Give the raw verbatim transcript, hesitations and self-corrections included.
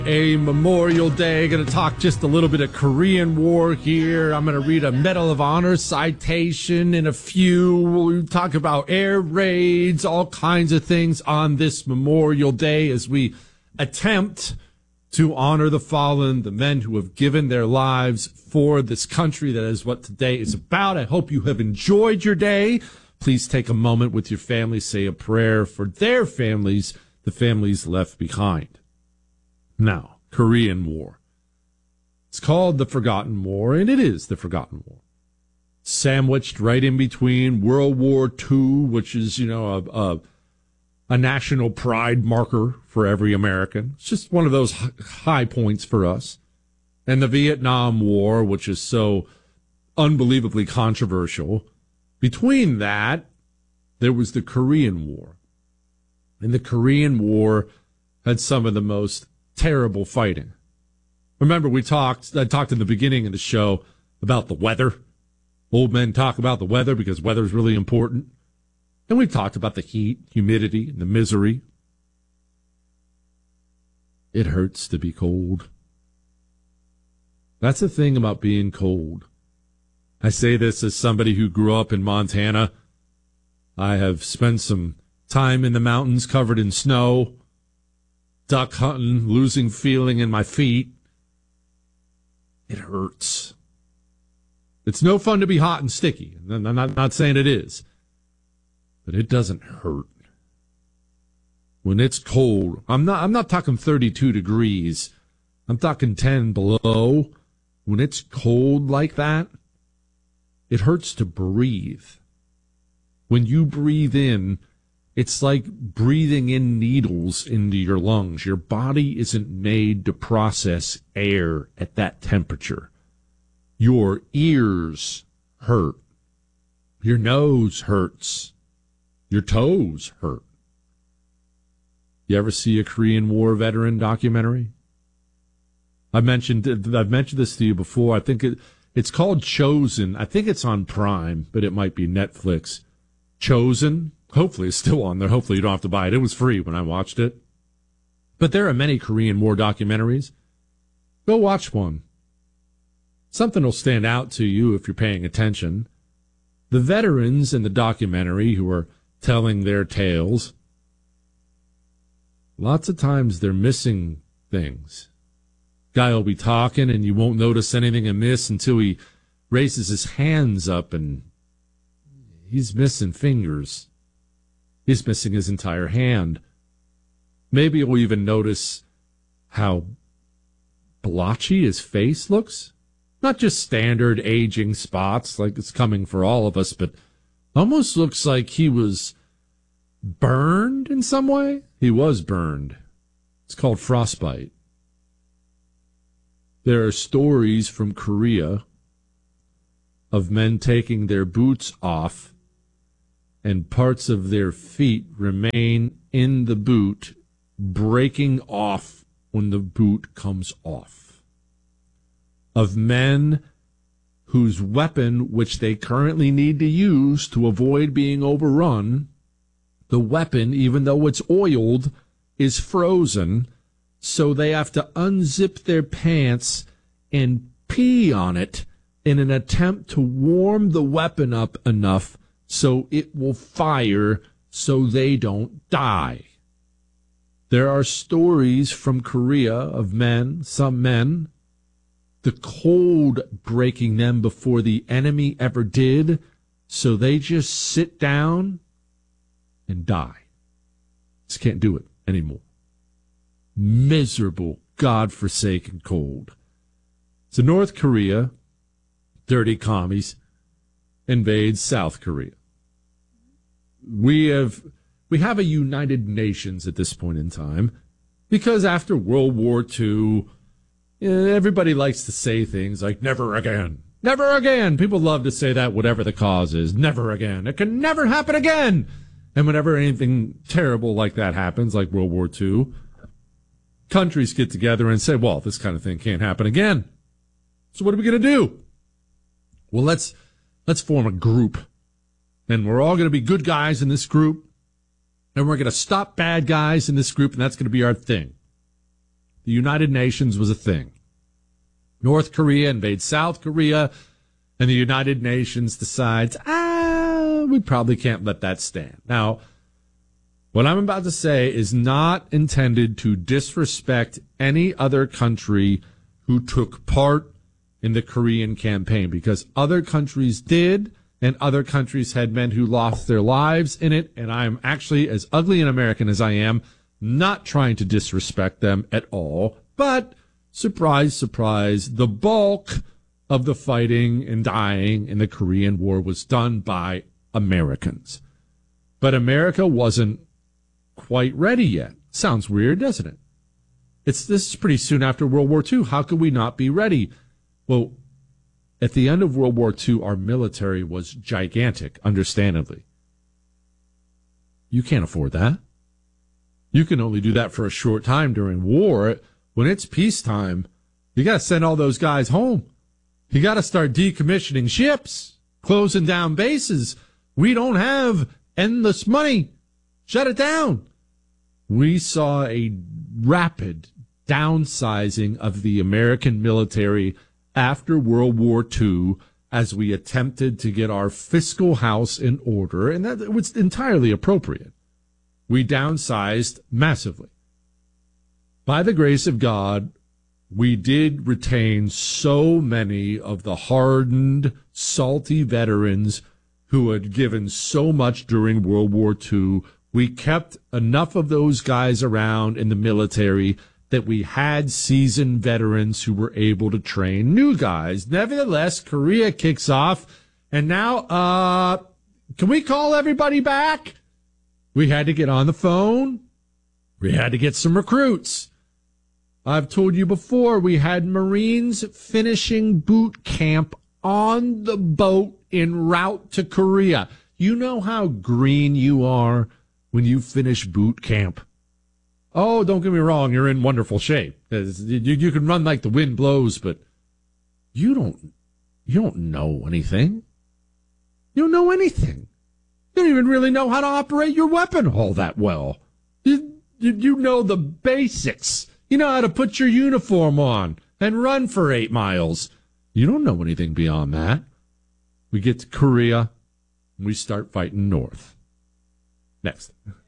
A Memorial Day. Going to talk just a little bit of Korean War here. I'm going to read a Medal of Honor citation in a few. We'll talk about air raids, all kinds of things on this Memorial Day as we attempt to honor the fallen, the men who have given their lives for this country. That is what today is about. I hope you have enjoyed your day. Please take a moment with your family, say a prayer for their families, the families left behind. Now, Korean War. It's called the Forgotten War, and it is the Forgotten War. Sandwiched right in between World War Two, which is, you know, a, a, a national pride marker for every American. It's just one of those high points for us. And the Vietnam War, which is so unbelievably controversial. Between that, there was the Korean War. And the Korean War had some of the most terrible fighting. Remember, we talked, I talked in the beginning of the show about the weather. Old men talk about the weather because weather is really important. And we talked about the heat, humidity, and the misery. It hurts to be cold. That's the thing about being cold. I say this as somebody who grew up in Montana. I have spent some time in the mountains covered in snow, duck hunting, losing feeling in my feet. It hurts. It's no fun to be hot and sticky. I'm not, not saying it is, but it doesn't hurt. When it's cold, I'm not, I'm not talking thirty-two degrees. I'm talking ten below. When it's cold like that, it hurts to breathe. When you breathe in, it's like breathing in needles into your lungs. Your body isn't made to process air at that temperature. Your ears hurt. Your nose hurts. Your toes hurt. You ever see a Korean War veteran documentary? I mentioned I've mentioned this to you before. I think it, it's called Chosen. I think it's on Prime, but it might be Netflix. Chosen. Hopefully it's still on there. Hopefully you don't have to buy it. It was free when I watched it. But there are many Korean War documentaries. Go watch one. Something will stand out to you if you're paying attention. The veterans in the documentary who are telling their tales, lots of times they're missing things. Guy will be talking and you won't notice anything amiss until he raises his hands up and he's missing fingers. He's missing his entire hand. Maybe you'll even notice how blotchy his face looks. Not just standard aging spots like it's coming for all of us, but almost looks like he was burned in some way. He was burned. It's called frostbite. There are stories from Korea of men taking their boots off and parts of their feet remain in the boot, breaking off when the boot comes off. Of men whose weapon, which they currently need to use to avoid being overrun, the weapon, even though it's oiled, is frozen, so they have to unzip their pants and pee on it in an attempt to warm the weapon up enough so it will fire so they don't die. There are stories from Korea of men, some men, the cold breaking them before the enemy ever did, so they just sit down and die. Just can't do it anymore. Miserable, God-forsaken cold. So North Korea, dirty commies, invades South Korea. We have we have a United Nations at this point in time because after World War Two, everybody likes to say things like never again. Never again. People love to say that whatever the cause is. Never again. It can never happen again. And whenever anything terrible like that happens, like World War Two, countries get together and say, well, this kind of thing can't happen again. So what are we going to do? Well, let's let's form a group. And we're all going to be good guys in this group. And we're going to stop bad guys in this group, and that's going to be our thing. The United Nations was a thing. North Korea invades South Korea, and the United Nations decides, ah, we probably can't let that stand. Now, what I'm about to say is not intended to disrespect any other country who took part in the Korean campaign, because other countries did, and other countries had men who lost their lives in it, and I'm actually, as ugly an American as I am, not trying to disrespect them at all. But, surprise, surprise, the bulk of the fighting and dying in the Korean War was done by Americans. But America wasn't quite ready yet. Sounds weird, doesn't it? It's this is pretty soon after World War Two. How could we not be ready? Well, at the end of World War Two, our military was gigantic, understandably. You can't afford that. You can only do that for a short time during war. When it's peacetime, you got to send all those guys home. You got to start decommissioning ships, closing down bases. We don't have endless money. Shut it down. We saw a rapid downsizing of the American military after World War Two as we attempted to get our fiscal house in order, and that was entirely appropriate. We downsized massively. By the grace of God, we did retain so many of the hardened, salty veterans who had given so much during World War Two. We kept enough of those guys around in the military that we had seasoned veterans who were able to train new guys. Nevertheless, Korea kicks off, and now, uh, can we call everybody back? We had to get on the phone. We had to get some recruits. I've told you before, we had Marines finishing boot camp on the boat en route to Korea. You know how green you are when you finish boot camp? Oh, don't get me wrong, you're in wonderful shape. You, you can run like the wind blows, but you don't, you don't know anything. You don't know anything. You don't even really know how to operate your weapon all that well. You, you, you know the basics. You know how to put your uniform on and run for eight miles. You don't know anything beyond that. We get to Korea, and we start fighting north. Next.